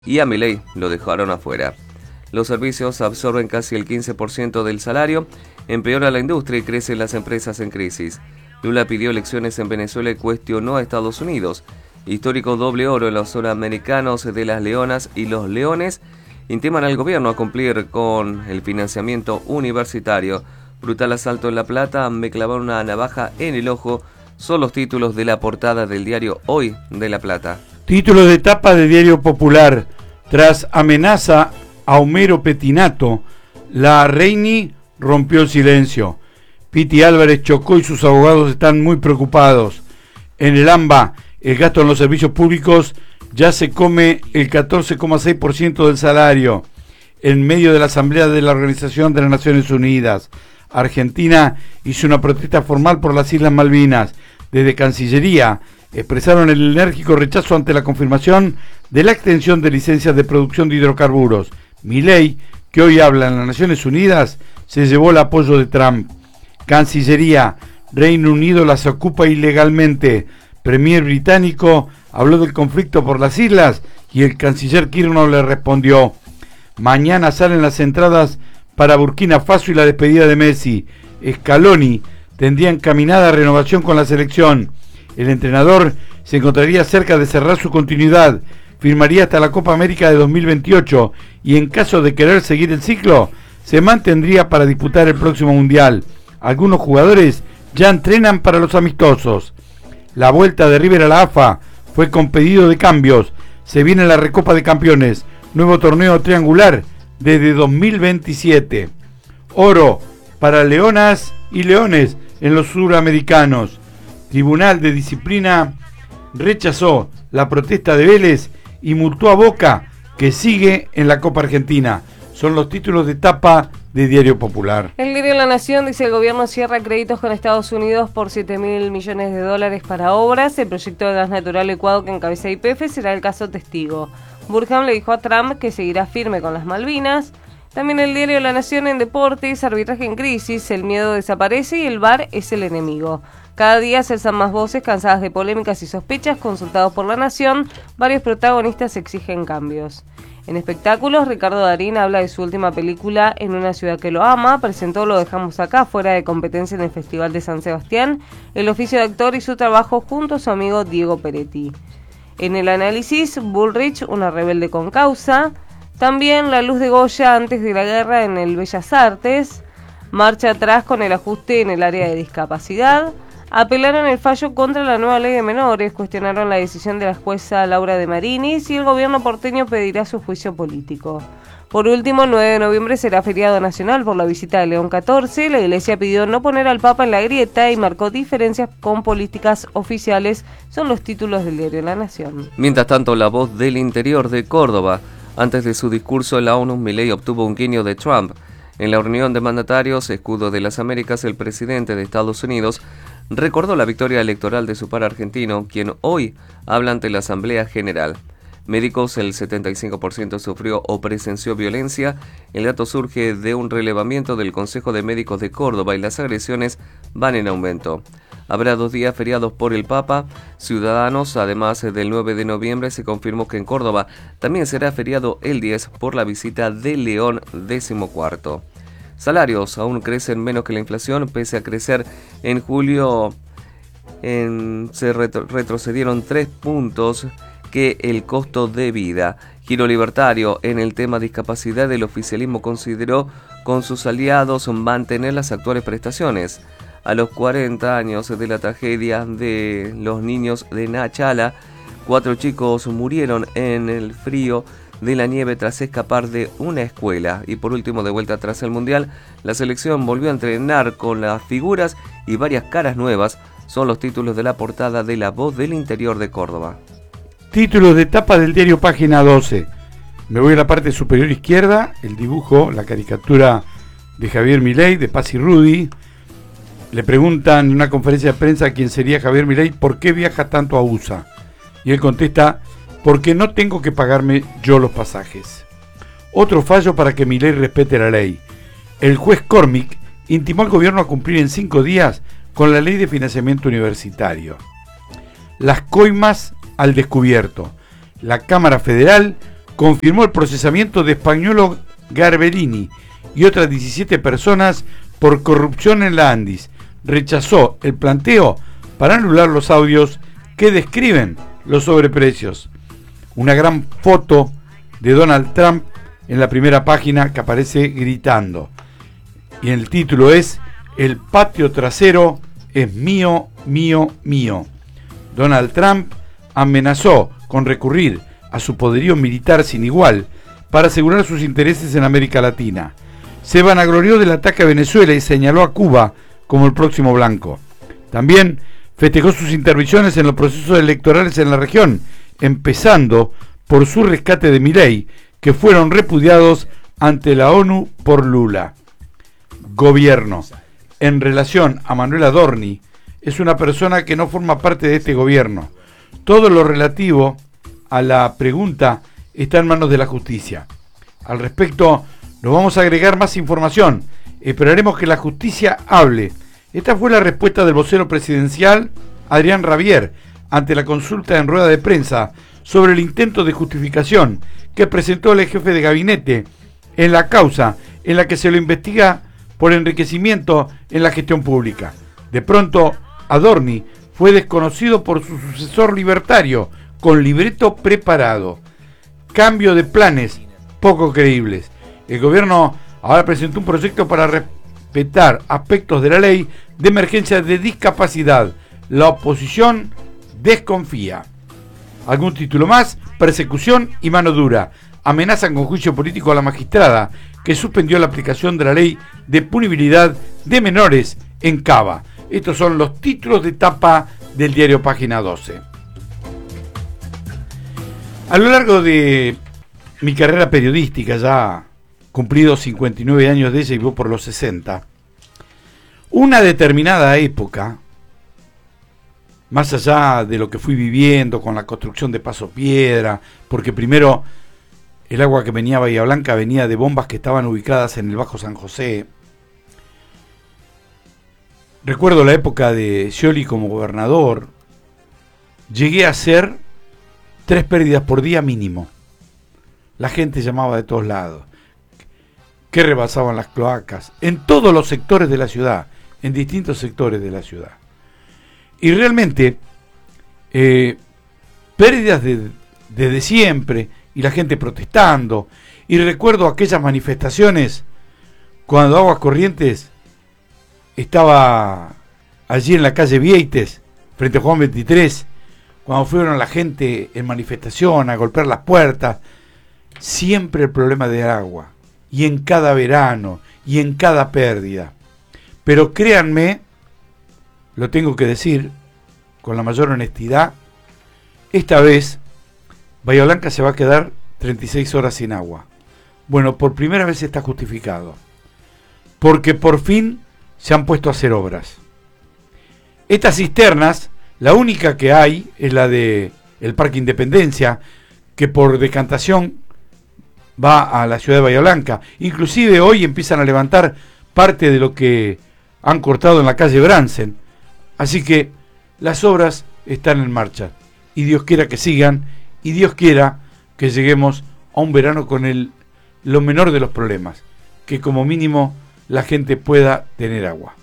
y a Milei lo dejaron afuera. Los servicios absorben casi el 15% del salario, empeora la industria y crecen las empresas en crisis. Lula pidió elecciones en Venezuela y cuestionó a Estados Unidos. Histórico doble oro en los suramericanos de las Leonas y los Leones intiman al gobierno a cumplir con el financiamiento universitario. Brutal asalto en La Plata, me clavaron una navaja en el ojo, son los títulos de la portada del diario Hoy de La Plata. Títulos de tapa de Diario Popular. Tras amenaza a Homero Petinato, la Reini rompió el silencio. Piti Álvarez chocó y sus abogados están muy preocupados. En el AMBA, el gasto en los servicios públicos ya se come el 14,6% del salario. En medio de la asamblea de la Organización de las Naciones Unidas, Argentina hizo una protesta formal por las Islas Malvinas. Desde Cancillería expresaron el enérgico rechazo ante la confirmación de la extensión de licencias de producción de hidrocarburos. Milei, que hoy habla en las Naciones Unidas, se llevó el apoyo de Trump. Cancillería, Reino Unido las ocupa ilegalmente. Premier británico habló del conflicto por las islas y el canciller Kirchner le respondió: mañana salen las entradas para Burkina Faso y la despedida de Messi. Scaloni tendría encaminada renovación con la selección. El entrenador se encontraría cerca de cerrar su continuidad, firmaría hasta la Copa América de 2028 y en caso de querer seguir el ciclo, se mantendría para disputar el próximo Mundial. Algunos jugadores ya entrenan para los amistosos. La vuelta de River a la AFA fue con pedido de cambios. Se viene la Recopa de Campeones, nuevo torneo triangular desde 2027. Oro para Leonas y Leones en los suramericanos. Tribunal de Disciplina rechazó la protesta de Vélez y multó a Boca, que sigue en la Copa Argentina. Son los títulos de tapa de Diario Popular. El diario La Nación dice: el gobierno cierra créditos con Estados Unidos por $7.000 millones para obras. El proyecto de gas natural licuado que encabeza YPF será el caso testigo. Burkham le dijo a Trump que seguirá firme con las Malvinas. También el diario La Nación en deportes: arbitraje en crisis, el miedo desaparece y el VAR es el enemigo. Cada día se alzan más voces cansadas de polémicas y sospechas. Consultados por La Nación, varios protagonistas exigen cambios. En espectáculos, Ricardo Darín habla de su última película En una ciudad que lo ama. Presentó Lo dejamos acá, fuera de competencia en el Festival de San Sebastián, el oficio de actor y su trabajo junto a su amigo Diego Peretti. En el análisis, Bullrich, una rebelde con causa. También La luz de Goya antes de la guerra en el Bellas Artes. Marcha atrás con el ajuste en el área de discapacidad. Apelaron el fallo contra la nueva ley de menores, cuestionaron la decisión de la jueza Laura de Marinis y el gobierno porteño pedirá su juicio político. Por último, el 9 de noviembre será feriado nacional por la visita de León XIV. La Iglesia pidió no poner al Papa en la grieta y marcó diferencias con políticas oficiales. Son los títulos del diario La Nación. Mientras tanto, La Voz del Interior de Córdoba. Antes de su discurso en la ONU, Milei obtuvo un guiño de Trump. En la reunión de mandatarios, escudo de las Américas, el presidente de Estados Unidos recordó la victoria electoral de su par argentino, quien hoy habla ante la Asamblea General. Médicos, el 75% sufrió o presenció violencia. El dato surge de un relevamiento del Consejo de Médicos de Córdoba y las agresiones van en aumento. Habrá 2 días feriados por el Papa. Ciudadanos, además del 9 de noviembre, se confirmó que en Córdoba también será feriado el 10 por la visita de León XIV. Salarios aún crecen menos que la inflación, pese a crecer en julio. Se retrocedieron 3 puntos que el costo de vida. Giro libertario en el tema discapacidad, el oficialismo consideró con sus aliados mantener las actuales prestaciones. A los 40 años de la tragedia de los niños de Nachala, 4 chicos murieron en el frío de la nieve tras escapar de una escuela. Y por último, de vuelta tras el Mundial, la selección volvió a entrenar con las figuras y varias caras nuevas. Son los títulos de la portada de La Voz del Interior de Córdoba. Títulos de tapa del diario Página 12. Me voy a la parte superior izquierda, el dibujo, la caricatura de Javier Milei, de Paz y Rudy. Le preguntan en una conferencia de prensa quién sería Javier Milei, ¿por qué viaja tanto a USA? Y él contesta: porque no tengo que pagarme yo los pasajes. Otro fallo para que Milei respete la ley. El juez Cormick intimó al gobierno a cumplir en 5 días con la ley de financiamiento universitario. Las coimas al descubierto. La Cámara Federal confirmó el procesamiento de Spagnuolo Garbellini y otras 17 personas por corrupción en la Andis. Rechazó el planteo para anular los audios que describen los sobreprecios. Una gran foto de Donald Trump en la primera página que aparece gritando. Y el título es: "El patio trasero es mío, mío, mío". Donald Trump amenazó con recurrir a su poderío militar sin igual para asegurar sus intereses en América Latina. Se vanaglorió del ataque a Venezuela y señaló a Cuba como el próximo blanco. También festejó sus intervenciones en los procesos electorales en la región, empezando por su rescate de Milei, que fueron repudiados ante la ONU por Lula. Gobierno. En relación a Manuel Adorni, es una persona que no forma parte de este gobierno. Todo lo relativo a la pregunta está en manos de la justicia. Al respecto, nos vamos a agregar más información. Esperaremos que la justicia hable. Esta fue la respuesta del vocero presidencial, Adrián Rabier, ante la consulta en rueda de prensa sobre el intento de justificación que presentó el jefe de gabinete en la causa en la que se lo investiga por enriquecimiento en la gestión pública. De pronto, Adorni fue desconocido por su sucesor libertario, con libreto preparado. Cambio de planes poco creíbles. El gobierno ahora presentó un proyecto para respetar aspectos de la ley de emergencia de discapacidad. La oposición desconfía. Algún título más: persecución y mano dura. Amenazan con juicio político a la magistrada que suspendió la aplicación de la ley de punibilidad de menores en Cava. Estos son los títulos de tapa del diario Página 12. A lo largo de mi carrera periodística, ya cumplidos 59 años de ella y voy por los 60, una determinada época, más allá de lo que fui viviendo con la construcción de Paso Piedra, porque primero el agua que venía a Bahía Blanca venía de bombas que estaban ubicadas en el Bajo San José. Recuerdo la época de Scioli como gobernador. Llegué a hacer 3 pérdidas por día mínimo. La gente llamaba de todos lados, que rebasaban las cloacas, en todos los sectores de la ciudad, en distintos sectores de la ciudad. Y realmente, pérdidas desde siempre, y la gente protestando. Y recuerdo aquellas manifestaciones cuando Aguas Corrientes estaba allí en la calle Vieites, frente a Juan 23, cuando fueron la gente en manifestación a golpear las puertas. Siempre el problema de agua, y en cada verano, y en cada pérdida. Pero créanme, lo tengo que decir con la mayor honestidad, esta vez Bahía Blanca se va a quedar 36 horas sin agua. Bueno, por primera vez está justificado, porque por fin se han puesto a hacer obras. Estas cisternas, la única que hay es la de el Parque Independencia, que por decantación va a la ciudad de Bahía Blanca. Inclusive hoy empiezan a levantar parte de lo que han cortado en la calle Bransen. Así que las obras están en marcha, y Dios quiera que sigan, y Dios quiera que lleguemos a un verano con lo menor de los problemas, que como mínimo la gente pueda tener agua.